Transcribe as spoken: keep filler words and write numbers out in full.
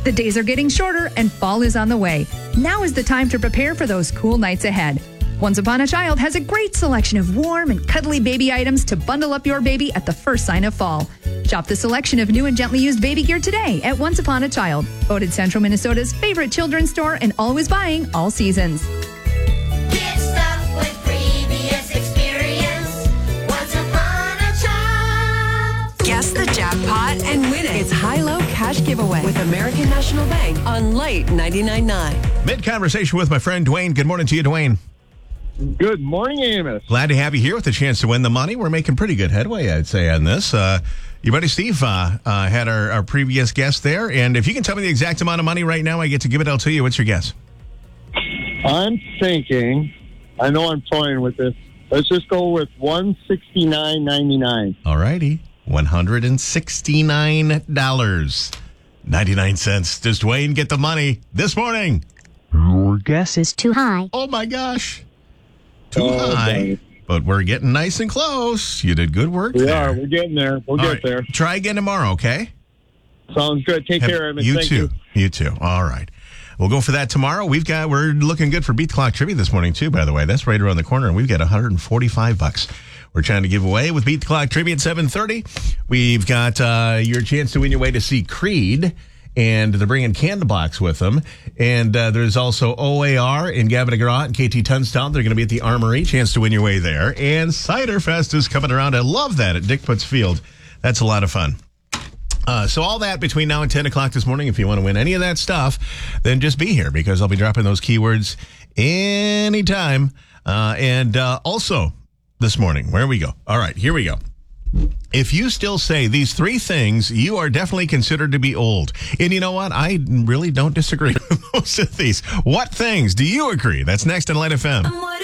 The days are getting shorter and fall is on the way. Now is the time to prepare for those cool nights ahead. Once Upon a Child has a great selection of warm and cuddly baby items to bundle up your baby at the first sign of fall. Shop the selection of new and gently used baby gear today at Once Upon a Child, voted Central Minnesota's favorite children's store and always buying all seasons. Get stuff with previous experience. Once Upon a Child. Guess the jackpot and win it. It's high-low cash giveaway with American National Bank on Light ninety-nine point nine. Mid-conversation with my friend Dwayne. Good morning to you, Dwayne. Good morning, Amos. Glad to have you here with a chance to win the money. We're making pretty good headway, I'd say, on this. Uh, your buddy Steve uh, uh, had our, our previous guest there. And if you can tell me the exact amount of money right now, I get to give it out to you. What's your guess? I'm thinking, I know I'm toying with this. Let's just go with one sixty-nine ninety-nine. All righty. one hundred sixty-nine dollars and ninety-nine cents. Does Dwayne get the money this morning? Your guess is too high. Oh, my gosh. Too Oh, high. dang. But we're getting nice and close. You did good work We there. are. We're getting there. We'll All get right. there. Try again tomorrow, okay? Sounds good. Take Have- care, Amos. You Thank too. you. You too. All right. We'll go for that tomorrow. We've got, we're looking good for Beat the Clock Trivia this morning, too, by the way. That's right around the corner, and we've got one hundred forty-five bucks. We're trying to give away with Beat the Clock Trivia at seven thirty. We've got uh, your chance to win your way to see Creed, and they're bringing Candlebox with them. And uh, there's also O A R and Gavin DeGraw and K T Tunstall. They're going to be at the Armory. Chance to win your way there. And Cider Fest is coming around. I love that at Dick Putz Field. That's a lot of fun. Uh, so all that between now and ten o'clock this morning. If you want to win any of that stuff, then just be here because I'll be dropping those keywords anytime. Uh, and uh, also this morning, where we go? All right, here we go. If you still say these three things, you are definitely considered to be old. And you know what? I really don't disagree with most of these. What things do you agree? That's next on Light F M. I'm